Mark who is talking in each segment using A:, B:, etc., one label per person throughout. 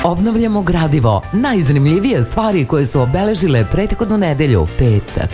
A: Obnavljamo gradivo, najzanimljivije stvari koje su obeležile prethodnu nedelju, petak.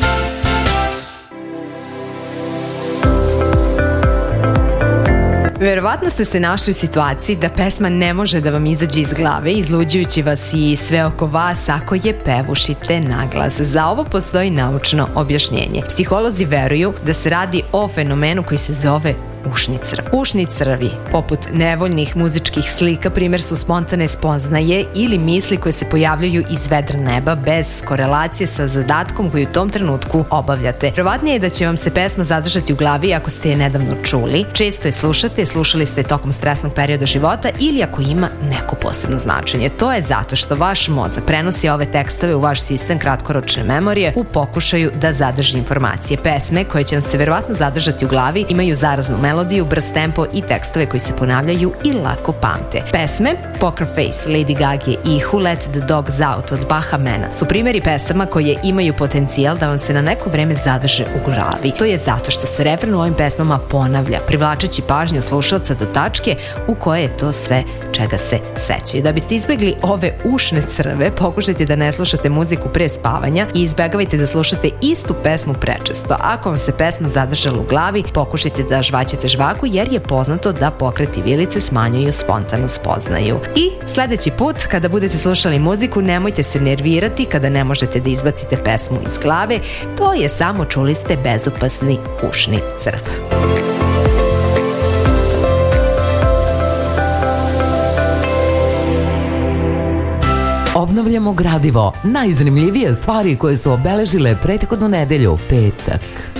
B: Verovatno ste se našli u situaciji da pesma ne može da vam izađe iz glave, izluđujući vas i sve oko vas ako je pevušite naglas. Za ovo postoji naučno objašnjenje. Psiholozi veruju da se radi o fenomenu koji se zove ušni crv. Ušni crvi, poput nevoljnih muzičkih slika, primjer su spontane spoznaje ili misli koje se pojavljaju iz vedra neba bez korelacije sa zadatkom koji u tom trenutku obavljate. Verovatnije je da će vam se pesma zadržati u glavi ako ste je nedavno čuli, često je slušate, slušali ste tokom stresnog perioda života ili ako ima neko posebno značenje. To je zato što vaš mozak prenosi ove tekstove u vaš sistem kratkoročne memorije u pokušaju da zadrži informacije. Pesme koje će vam se verovatno zadržati u glavi imaju zaraznu melodiju, brz tempo i tekstove koji se ponavljaju i lako pamte. Pesme Poker Face, Lady Gaga i Who Let the Dogs Out od Baha Mana su primjeri pesama koje imaju potencijal da vam se na neko vreme zadrže u glavi. To je zato što se refren u ovim pesmama ponavlja, privlačeći pažnju slušalca do tačke u koje je to sve čega se sećaju. Da biste izbegli ove ušne crve, pokušajte da ne slušate muziku pre spavanja i izbegavajte da slušate istu pesmu prečesto. Ako vam se pesma zadržala u glavi, pokušajte da žvaćete žvaku jer je poznato da pokreti vilice smanjuju spontanu spoznaju. I sledeći put kada budete slušali muziku, nemojte se nervirati kada ne možete da izbacite pesmu iz glave. To je samo, čuli ste, bezopasni ušni crv.
A: Obnavljamo gradivo, najzanimljivije stvari koje su obeležile prethodnu nedelju, petak.